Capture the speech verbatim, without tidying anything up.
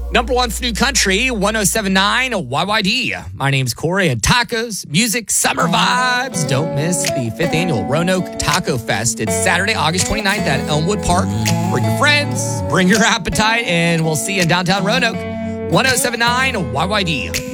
Number one for New Country, one oh seven point nine Y Y D. My name's Corey, and tacos, music, summer vibes. Don't miss the fifth annual Roanoke Taco Fest. It's Saturday, August twenty-ninth at Elmwood Park. Bring your friends, bring your appetite, and we'll see you in downtown Roanoke. one oh seven point nine Y Y D.